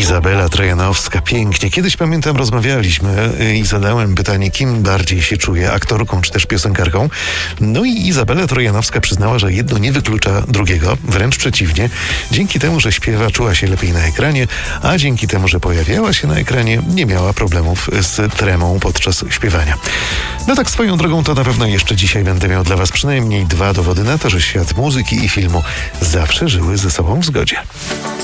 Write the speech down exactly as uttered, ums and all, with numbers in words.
Izabela Trojanowska, pięknie. Kiedyś, pamiętam, rozmawialiśmy i zadałem pytanie, kim bardziej się czuje, aktorką czy też piosenkarką. No i Izabela Trojanowska przyznała, że jedno nie wyklucza drugiego, wręcz przeciwnie. Dzięki temu, że śpiewa, czuła się lepiej na ekranie, a dzięki temu, że pojawiała się na ekranie, nie miała problemów z tremą podczas śpiewania. No tak swoją drogą, to na pewno jeszcze dzisiaj będę miał dla Was przynajmniej dwa dowody na to, że świat muzyki i filmu zawsze żyły ze sobą w zgodzie.